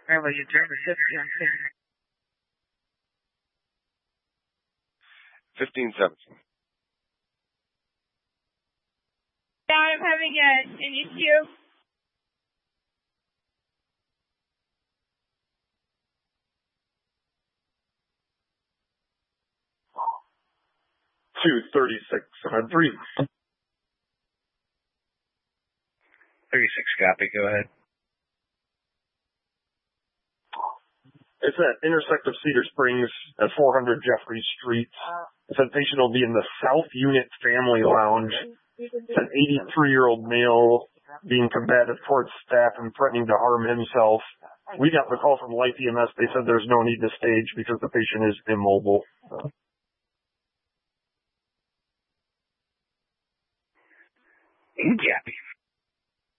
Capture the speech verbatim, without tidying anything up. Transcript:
Bravo, you turn to fifty on fifty. fifteen seventeen. Yeah, I'm having a, an issue. two thirty-six on three. thirty-six copy, go ahead. It's at intersect of Cedar Springs at four hundred Jeffrey Street. It said patient will be in the South Unit Family Lounge. It's an eighty-three-year-old male being combative towards staff and threatening to harm himself. We got the call from Life E M S. They said there's no need to stage because the patient is immobile. Copy.